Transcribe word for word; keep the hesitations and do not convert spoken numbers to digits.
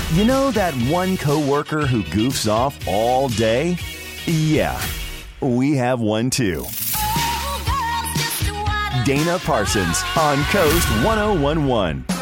You know that one coworker who goofs off all day? Yeah, we have one too. Dana Parsons on Coast one oh one one.